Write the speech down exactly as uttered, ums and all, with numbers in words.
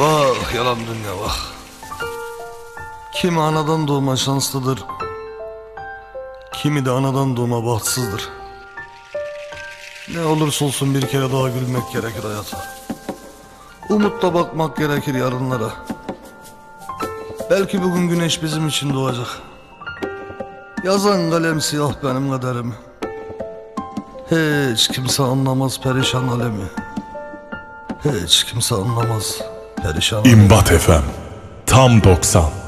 Vah yalan dünya vah. Kimi anadan doğma şanslıdır, kimi de anadan doğma bahtsızdır. Ne olursa olsun bir kere daha gülmek gerekir hayata. Umutla bakmak gerekir yarınlara. Belki bugün güneş bizim için doğacak. Yazan kalem siyah benim kaderimi. Hiç kimse anlamaz perişan alemi. Hiç kimse anlamaz perişan alemi. İmbat F M tam doksan.